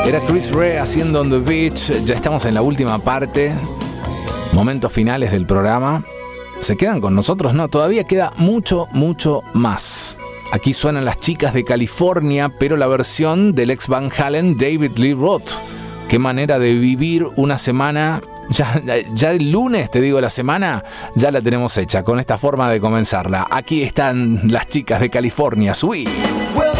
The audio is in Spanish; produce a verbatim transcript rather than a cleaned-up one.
Era Chris Rea haciendo On The Beach. Ya estamos en la última parte, momentos finales del programa. ¿Se quedan con nosotros? No, todavía queda mucho, mucho más. Aquí suenan las chicas de California, pero la versión del ex Van Halen, David Lee Roth. Qué manera de vivir una semana. Ya, ya el lunes, te digo, la semana ya la tenemos hecha con esta forma de comenzarla. Aquí están las chicas de California, Sweet.